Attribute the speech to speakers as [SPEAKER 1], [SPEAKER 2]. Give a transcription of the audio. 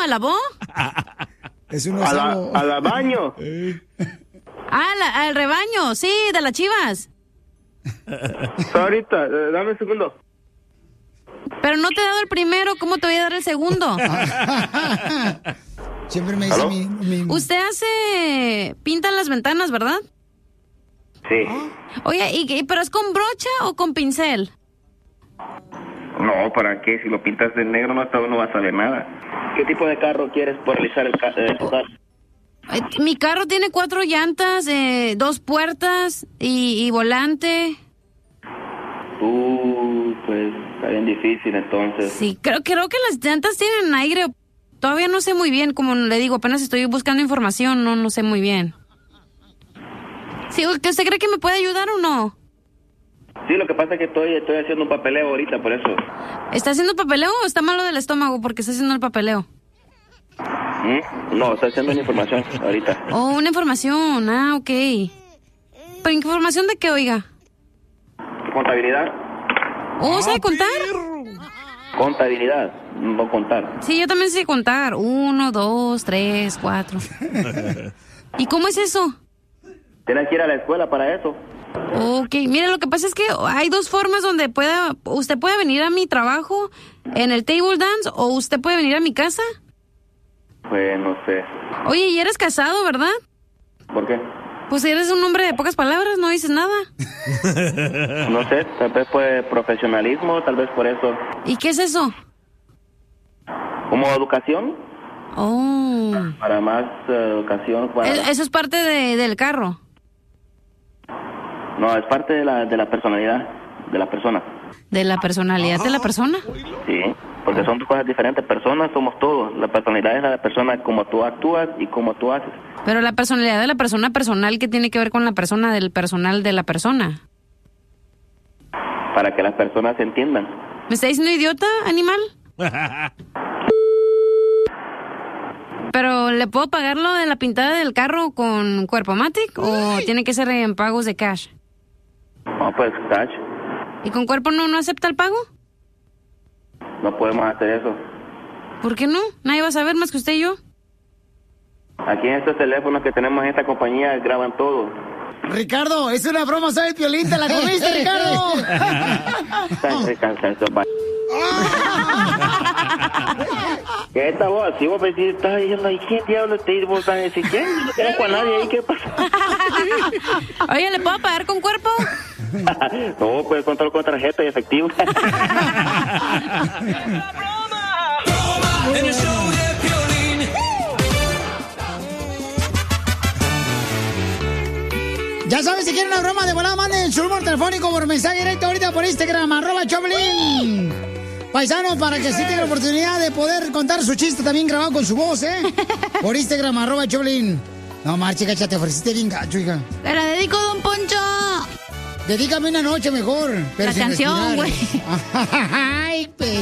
[SPEAKER 1] ¿Alabó?
[SPEAKER 2] Es un osavo.
[SPEAKER 3] Al baño.
[SPEAKER 1] Al rebaño, sí, de las Chivas.
[SPEAKER 3] Ahorita, dame un segundo.
[SPEAKER 1] Pero no te he dado el primero, ¿cómo te voy a dar el segundo?
[SPEAKER 2] Siempre me dice lo mismo.
[SPEAKER 1] Usted pinta las ventanas, ¿verdad?
[SPEAKER 3] Sí.
[SPEAKER 1] Oye, ¿pero es con brocha o con pincel?
[SPEAKER 3] No, ¿para qué? Si lo pintas de negro no vas a ver nada. ¿Qué tipo de carro quieres por realizar tu carro?
[SPEAKER 1] Mi carro tiene 4 llantas, 2 puertas y volante.
[SPEAKER 3] Pues está bien difícil entonces.
[SPEAKER 1] Sí, creo que las llantas tienen aire. Todavía no sé muy bien, como le digo, apenas estoy buscando información, no sé muy bien. Sí, ¿usted cree que me puede ayudar o no?
[SPEAKER 3] Sí, lo que pasa es que estoy haciendo un papeleo ahorita, por eso.
[SPEAKER 1] ¿Está haciendo papeleo o está malo del estómago porque está haciendo el papeleo?
[SPEAKER 3] No, estoy haciendo una información ahorita.
[SPEAKER 1] Oh, una información, ok. ¿Pero información de qué, oiga?
[SPEAKER 3] Contabilidad.
[SPEAKER 1] Oh, ¿sabe contar?
[SPEAKER 3] Contabilidad, no contar.
[SPEAKER 1] Sí, yo también sé contar. 1, 2, 3, 4. ¿Y cómo es eso?
[SPEAKER 3] Tienes que ir a la escuela para eso.
[SPEAKER 1] Ok, mire, lo que pasa es que hay 2 formas donde usted puede venir a mi trabajo en el table dance o usted puede venir a mi casa.
[SPEAKER 3] Pues no sé.
[SPEAKER 1] Oye, y eres casado, ¿verdad?
[SPEAKER 3] ¿Por qué?
[SPEAKER 1] Pues eres un hombre de pocas palabras, no dices nada.
[SPEAKER 3] No sé, tal vez por profesionalismo, tal vez por eso.
[SPEAKER 1] ¿Y qué es eso?
[SPEAKER 3] ¿Como educación?
[SPEAKER 1] Oh.
[SPEAKER 3] Para más educación.
[SPEAKER 1] Eso es parte del carro.
[SPEAKER 3] No, es parte de la personalidad de la persona.
[SPEAKER 1] ¿De la personalidad de la persona?
[SPEAKER 3] Sí, porque son 2 cosas diferentes. Personas somos todos. La personalidad es la persona como tú actúas y como tú haces.
[SPEAKER 1] Pero la personalidad de la persona personal, ¿qué tiene que ver con la persona del personal de la persona?
[SPEAKER 3] Para que las personas se entiendan.
[SPEAKER 1] ¿Me está diciendo idiota, animal? Pero, ¿le puedo pagar lo de la pintada del carro con Cuerpomatic o tiene que ser en pagos de cash?
[SPEAKER 3] No, pues cash.
[SPEAKER 1] ¿Y con Cuerpo no acepta el pago?
[SPEAKER 3] No podemos hacer eso.
[SPEAKER 1] ¿Por qué no? Nadie va a saber más que usted y yo.
[SPEAKER 3] Aquí en estos teléfonos que tenemos en esta compañía graban todo.
[SPEAKER 2] Ricardo, es una broma, ¿sabes, Piolín? ¿Te la comiste, Ricardo?
[SPEAKER 3] ¿Qué esta voz? Si vos estás diciendo, ¿y quién diablo te dice? Vos estás diciendo, ¿quién? No tengo a nadie ahí, ¿qué pasa?
[SPEAKER 1] Oye, ¿le puedo pagar con Cuerpo?
[SPEAKER 3] No, puedes contarlo con tarjeta y efectivo.
[SPEAKER 4] En el show de Piolín.
[SPEAKER 2] Ya sabes, si quieren una broma de volada, manden su número telefónico por mensaje directo ahorita por Instagram, @Choplin. Paisano, para que sí tenga la oportunidad de poder contar su chiste también grabado con su voz, por Instagram, @Choplin. No, marche, cacha, te ofreciste bien gacho, hija.
[SPEAKER 1] Te la dedico, don Poncho.
[SPEAKER 2] Dedícame una noche mejor. Pero
[SPEAKER 1] la canción, güey.
[SPEAKER 2] Ay,